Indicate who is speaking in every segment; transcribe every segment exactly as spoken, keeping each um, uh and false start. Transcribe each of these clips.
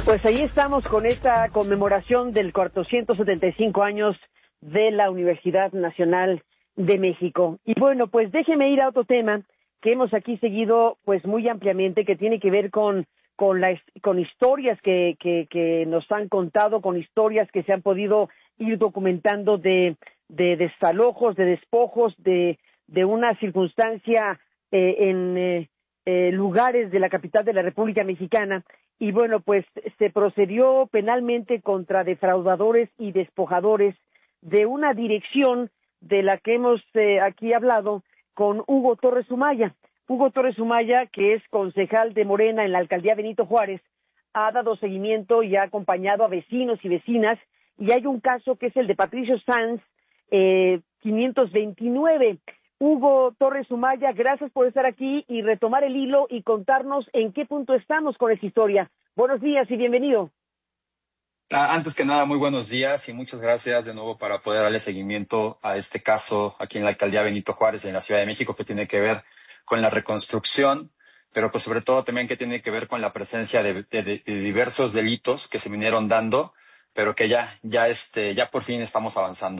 Speaker 1: Pues ahí estamos con esta conmemoración del cuatrocientos setenta y cinco años de la Universidad Nacional de México. Y bueno, pues déjeme ir a otro tema que hemos aquí seguido pues muy ampliamente, que tiene que ver con con las con historias que, que que nos han contado, con historias que se han podido ir documentando de de desalojos, de despojos, de de una circunstancia eh, en eh, eh, lugares de la capital de la República Mexicana. Y bueno, pues se procedió penalmente contra defraudadores y despojadores de una dirección de la que hemos eh, aquí hablado con Hugo Torres Umaya. Hugo Torres Umaya, que es concejal de Morena en la alcaldía Benito Juárez, ha dado seguimiento y ha acompañado a vecinos y vecinas, y hay un caso que es el de Patricio Sanz, eh, quinientos veintinueve. Hugo Torres Umaya, gracias por estar aquí y retomar el hilo y contarnos en qué punto estamos con esa historia. Buenos días y bienvenido.
Speaker 2: Ah, antes que nada, muy buenos días y muchas gracias de nuevo para poder darle seguimiento a este caso aquí en la alcaldía Benito Juárez, en la Ciudad de México, que tiene que ver con la reconstrucción, pero pues sobre todo también que tiene que ver con la presencia de, de, de diversos delitos que se vinieron dando, pero que ya, ya, este, ya por fin estamos avanzando.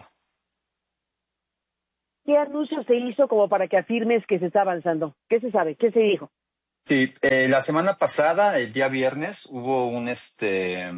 Speaker 1: ¿Qué anuncio se hizo como para que afirmes que se está avanzando? ¿Qué se sabe? ¿Qué se dijo?
Speaker 2: Sí, eh, la semana pasada, el día viernes, hubo un este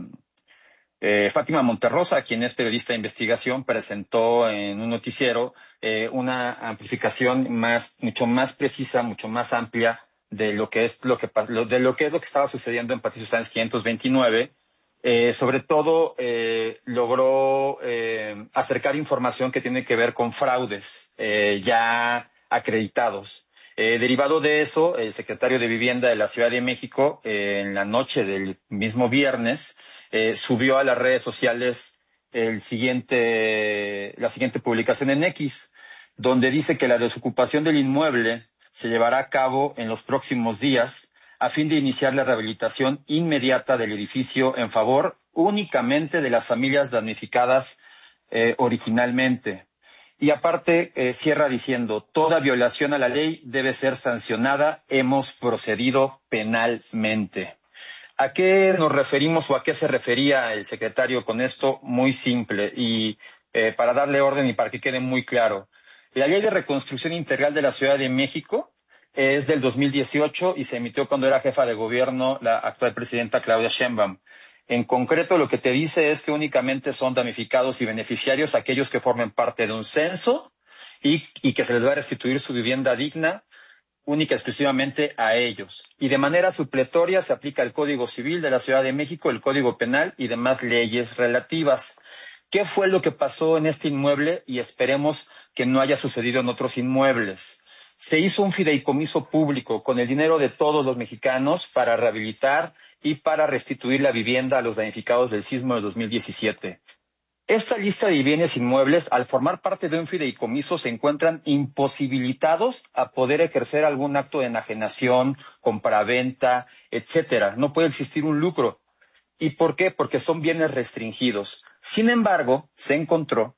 Speaker 2: eh, Fátima Monterrosa, quien es periodista de investigación, presentó en un noticiero eh, una amplificación más, mucho más precisa, mucho más amplia de lo que es lo que de lo que es lo que estaba sucediendo en Patricio Sáenz quinientos veintinueve. Eh, sobre todo eh, logró eh, acercar información que tiene que ver con fraudes eh, ya acreditados. Eh, derivado de eso, el secretario de Vivienda de la Ciudad de México, eh, en la noche del mismo viernes, eh, subió a las redes sociales el siguiente, la siguiente publicación en X, donde dice que la desocupación del inmueble se llevará a cabo en los próximos días, a fin de iniciar la rehabilitación inmediata del edificio en favor únicamente de las familias damnificadas eh, originalmente. Y aparte eh, cierra diciendo, toda violación a la ley debe ser sancionada, hemos procedido penalmente. ¿A qué nos referimos o a qué se refería el secretario con esto? Muy simple y eh, para darle orden y para que quede muy claro. La Ley de Reconstrucción Integral de la Ciudad de México es del dos mil dieciocho y se emitió cuando era jefa de gobierno la actual presidenta Claudia Sheinbaum. En concreto, lo que te dice es que únicamente son damnificados y beneficiarios aquellos que formen parte de un censo y, y que se les va a restituir su vivienda digna única y exclusivamente a ellos. Y de manera supletoria se aplica el Código Civil de la Ciudad de México, el Código Penal y demás leyes relativas. ¿Qué fue lo que pasó en este inmueble? Y esperemos que no haya sucedido en otros inmuebles. Se hizo un fideicomiso público con el dinero de todos los mexicanos para rehabilitar y para restituir la vivienda a los damnificados del sismo de dos mil diecisiete. Esta lista de bienes inmuebles, al formar parte de un fideicomiso, se encuentran imposibilitados a poder ejercer algún acto de enajenación, compraventa, etcétera. No puede existir un lucro. ¿Y por qué? Porque son bienes restringidos. Sin embargo, se encontró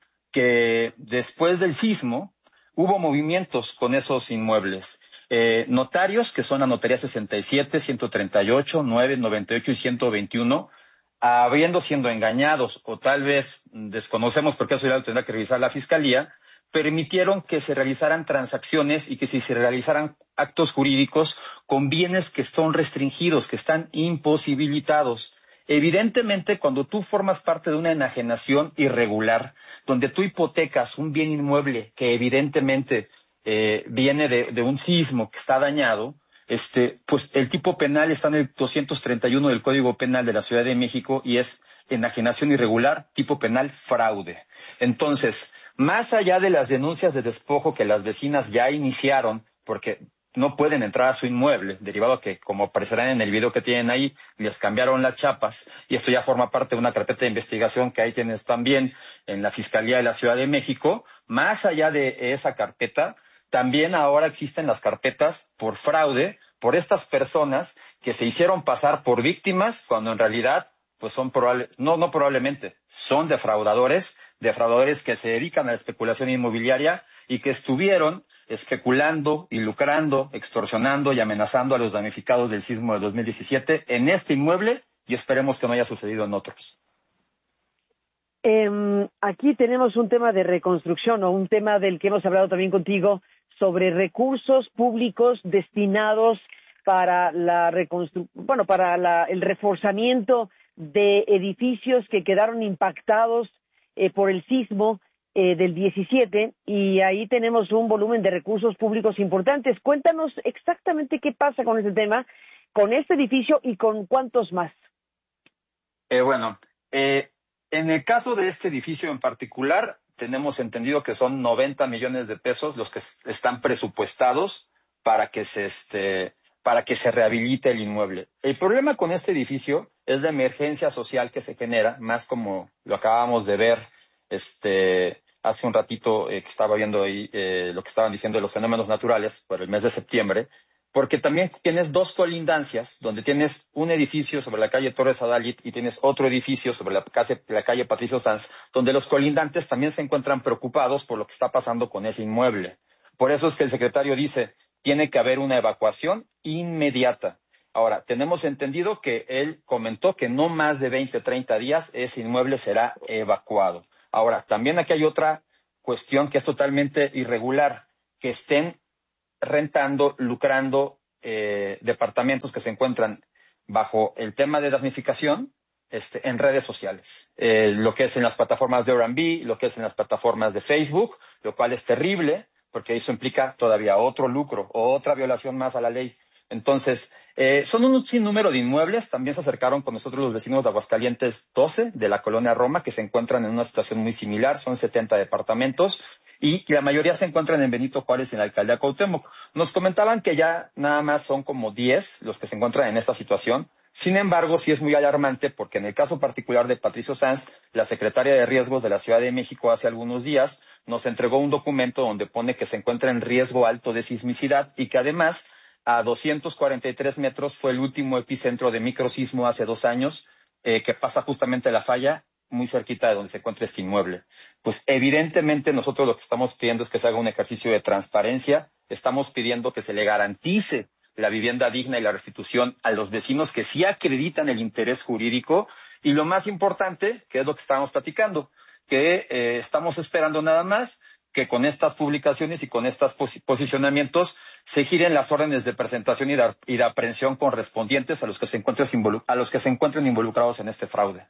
Speaker 2: que después del sismo hubo movimientos con esos inmuebles. Eh, notarios, que son la notaría sesenta y siete, ciento treinta y ocho, nueve, noventa y ocho y ciento veintiuno, habiendo siendo engañados, o tal vez desconocemos porque eso ya lo tendrá que revisar la Fiscalía, permitieron que se realizaran transacciones y que si se realizaran actos jurídicos con bienes que son restringidos, que están imposibilitados. Evidentemente, cuando tú formas parte de una enajenación irregular, donde tú hipotecas un bien inmueble que evidentemente eh, viene de, de un sismo que está dañado, este, pues el tipo penal está en el doscientos treinta y uno del Código Penal de la Ciudad de México y es enajenación irregular, tipo penal fraude. Entonces, más allá de las denuncias de despojo que las vecinas ya iniciaron, porque no pueden entrar a su inmueble, derivado a que, como aparecerán en el video que tienen ahí, les cambiaron las chapas, y esto ya forma parte de una carpeta de investigación que ahí tienes también en la Fiscalía de la Ciudad de México. Más allá de esa carpeta, también ahora existen las carpetas por fraude, por estas personas que se hicieron pasar por víctimas, cuando en realidad pues son probable, no, no probablemente, son defraudadores, defraudadores que se dedican a la especulación inmobiliaria y que estuvieron especulando y lucrando, extorsionando y amenazando a los damnificados del sismo de dos mil diecisiete en este inmueble y esperemos que no haya sucedido en otros.
Speaker 1: Eh, aquí tenemos un tema de reconstrucción o un tema del que hemos hablado también contigo sobre recursos públicos destinados para la reconstru- bueno, para la, el reforzamiento de edificios que quedaron impactados eh, por el sismo eh, del diecisiete, y ahí tenemos un volumen de recursos públicos importantes. Cuéntanos exactamente qué pasa con ese tema, con este edificio y con cuántos más.
Speaker 2: Eh, bueno, eh, en el caso de este edificio en particular, tenemos entendido que son noventa millones de pesos los que están presupuestados para que se este para que se rehabilite el inmueble. El problema con este edificio es la emergencia social que se genera, más como lo acabamos de ver este hace un ratito eh, que estaba viendo ahí eh, lo que estaban diciendo de los fenómenos naturales por el mes de septiembre, porque también tienes dos colindancias, donde tienes un edificio sobre la calle Torres Adalid y tienes otro edificio sobre la calle, la calle Patricio Sanz, donde los colindantes también se encuentran preocupados por lo que está pasando con ese inmueble. Por eso es que el secretario dice, tiene que haber una evacuación inmediata. Ahora, tenemos entendido que él comentó que no más de veinte, treinta días ese inmueble será evacuado. Ahora, también aquí hay otra cuestión que es totalmente irregular, que estén rentando, lucrando eh, departamentos que se encuentran bajo el tema de damnificación este, en redes sociales. Eh, lo que es en las plataformas de Airbnb, lo que es en las plataformas de Facebook, lo cual es terrible porque eso implica todavía otro lucro o otra violación más a la ley. Entonces, eh, son un sinnúmero de inmuebles. También se acercaron con nosotros los vecinos de Aguascalientes doce, de la colonia Roma, que se encuentran en una situación muy similar. Son setenta departamentos y la mayoría se encuentran en Benito Juárez, en la alcaldía Cuauhtémoc. Nos comentaban que ya nada más son como diez los que se encuentran en esta situación. Sin embargo, sí es muy alarmante porque en el caso particular de Patricio Sanz, la secretaria de Riesgos de la Ciudad de México hace algunos días nos entregó un documento donde pone que se encuentra en riesgo alto de sismicidad y que además a doscientos cuarenta y tres metros fue el último epicentro de microsismo hace dos años, eh, que pasa justamente la falla muy cerquita de donde se encuentra este inmueble. Pues evidentemente nosotros lo que estamos pidiendo es que se haga un ejercicio de transparencia, estamos pidiendo que se le garantice la vivienda digna y la restitución a los vecinos que sí acreditan el interés jurídico, y lo más importante, que es lo que estábamos platicando, que eh, estamos esperando nada más que con estas publicaciones y con estos pos posicionamientos se giren las órdenes de presentación y de, y de aprehensión correspondientes a los que se encuentren a los que se encuentren involucrados en este fraude.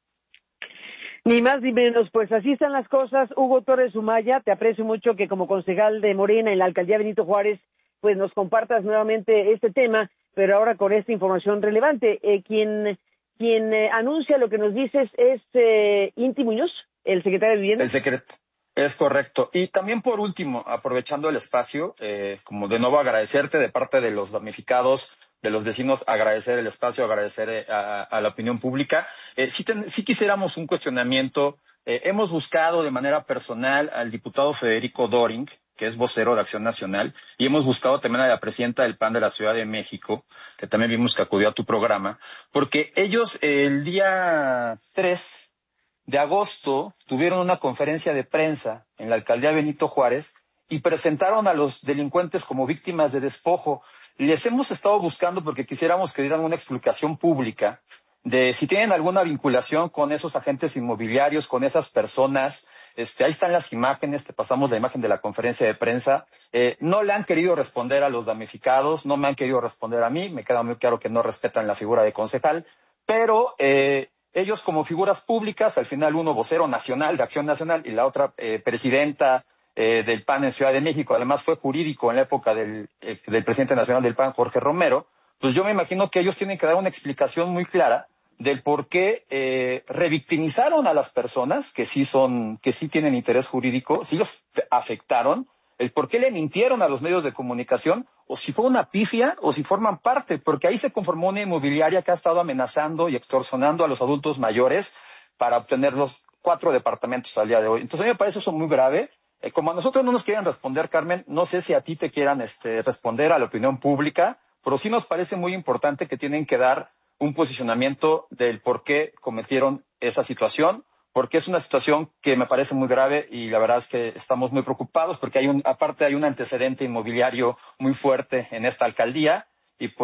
Speaker 1: Ni más ni menos, pues así están las cosas. Hugo Torres Umaya, te aprecio mucho que como concejal de Morena en la alcaldía Benito Juárez, pues nos compartas nuevamente este tema, pero ahora con esta información relevante. Eh, quien quien eh, anuncia lo que nos dices es eh, Inti Muñoz, el secretario de Vivienda.
Speaker 2: El secreto. Es correcto. Y también por último, aprovechando el espacio, eh, como de nuevo agradecerte de parte de los damnificados, de los vecinos, agradecer el espacio, agradecer eh, a, a la opinión pública. Eh, si, ten, si quisiéramos un cuestionamiento, eh, hemos buscado de manera personal al diputado Federico Doring, que es vocero de Acción Nacional, y hemos buscado también a la presidenta del P A N de la Ciudad de México, que también vimos que acudió a tu programa, porque ellos eh, el día tres de agosto tuvieron una conferencia de prensa en la alcaldía Benito Juárez y presentaron a los delincuentes como víctimas de despojo. Les hemos estado buscando porque quisiéramos que dieran una explicación pública de si tienen alguna vinculación con esos agentes inmobiliarios, con esas personas. Este, ahí están las imágenes, te pasamos la imagen de la conferencia de prensa. Eh, no le han querido responder a los damnificados, no me han querido responder a mí, me queda muy claro que no respetan la figura de concejal, pero eh, ellos como figuras públicas, al final uno vocero nacional de Acción Nacional y la otra eh, presidenta eh, del P A N en Ciudad de México, además fue jurídico en la época del, eh, del presidente nacional del P A N, Jorge Romero, pues yo me imagino que ellos tienen que dar una explicación muy clara del por qué eh, revictimizaron a las personas que sí son, que sí tienen interés jurídico, sí los afectaron, el por qué le mintieron a los medios de comunicación, o si fue una pifia, o si forman parte, porque ahí se conformó una inmobiliaria que ha estado amenazando y extorsionando a los adultos mayores para obtener los cuatro departamentos al día de hoy. Entonces a mí me parece eso muy grave. Eh, como a nosotros no nos quieren responder, Carmen, no sé si a ti te quieran este, responder a la opinión pública, pero sí nos parece muy importante que tienen que dar un posicionamiento del por qué cometieron esa situación, porque es una situación que me parece muy grave y la verdad es que estamos muy preocupados porque hay un, aparte hay un antecedente inmobiliario muy fuerte en esta alcaldía y pues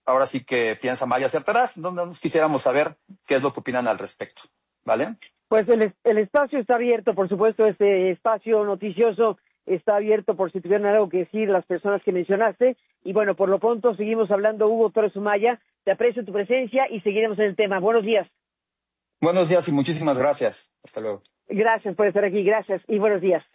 Speaker 2: ahora sí que piensa mal y acertarás, donde nos quisiéramos saber qué es lo que opinan al respecto, ¿vale?
Speaker 1: Pues el, el espacio está abierto, por supuesto, este espacio noticioso está abierto por si tuvieran algo que decir las personas que mencionaste. Y bueno, por lo pronto seguimos hablando, Hugo Torres Umaya. Te aprecio tu presencia y seguiremos en el tema. Buenos días.
Speaker 2: Buenos días y muchísimas gracias. Hasta luego.
Speaker 1: Gracias por estar aquí, gracias y buenos días.